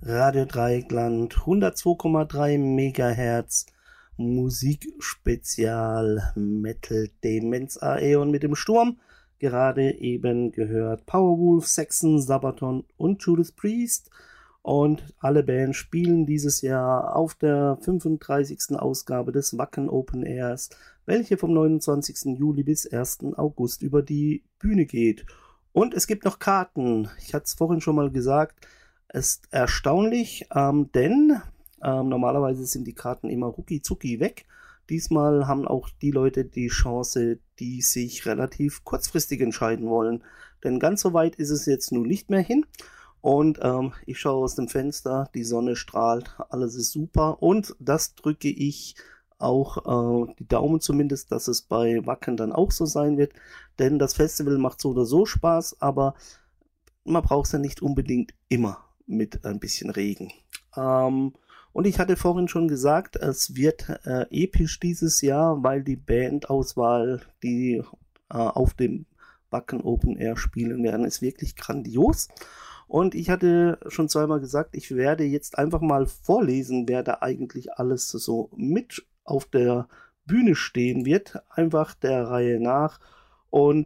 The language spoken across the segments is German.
Radio Dreieckland 102,3 Megahertz Musikspezial Metal Demenz Aeon mit dem Sturm. Gerade eben gehört Powerwolf, Saxon, Sabaton und Judas Priest. Und alle Bands spielen dieses Jahr auf der 35. Ausgabe des Wacken Open Airs, welche vom 29. Juli bis 1. August über die Bühne geht. Und es gibt noch Karten. Ich hatte es vorhin schon mal gesagt. Es ist erstaunlich, denn normalerweise sind die Karten immer rucki-zucki weg. Diesmal haben auch die Leute die Chance, die sich relativ kurzfristig entscheiden wollen. Denn ganz so weit ist es jetzt nun nicht mehr hin. Und ich schaue aus dem Fenster, die Sonne strahlt, alles ist super. Und das drücke ich auch die Daumen zumindest, dass es bei Wacken dann auch so sein wird. Denn das Festival macht so oder so Spaß, aber man braucht es ja nicht unbedingt immer mit ein bisschen Regen. Und ich hatte vorhin schon gesagt, es wird episch dieses Jahr, weil die Bandauswahl, die auf dem Wacken Open Air spielen werden, ist wirklich grandios. Und ich hatte schon zweimal gesagt, ich werde jetzt einfach mal vorlesen, wer da eigentlich alles so mit auf der Bühne stehen wird, einfach der Reihe nach. Und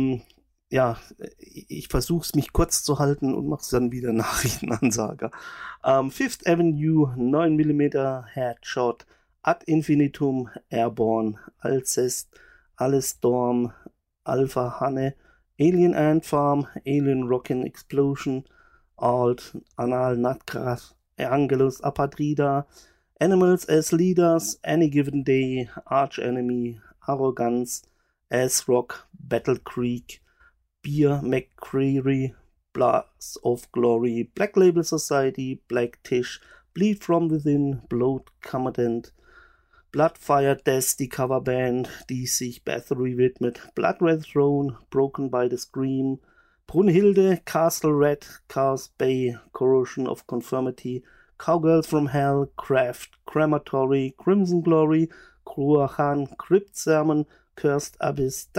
ja, ich versuche es mich kurz zu halten und mache es dann wieder Nachrichtenansager. Fifth Avenue, 9mm Headshot, Ad Infinitum, Airborne, Alcest, Alestorm, Alpha Hanne, Alien Ant Farm, Alien Rockin' Explosion, Alt, Anal Nutcraft, Angelus Apatrida, Animals as Leaders, Any Given Day, Arch Enemy, Arrogance, Ass-Rock, Battle Creek, Beer McCreary, Blast of Glory, Black Label Society, Black Tish, Bleed From Within, Blood Commandant, Bloodfire Death, die Coverband, die sich Bathory widmet, Blood Red Throne, Broken by the Scream, Brunhilde, Castle Red, Chaos Bay, Corrosion of Conformity, Cowgirls from Hell, Craft, Crematory, Crimson Glory, Kruachan, Crypt Sermon, Cursed Abyss,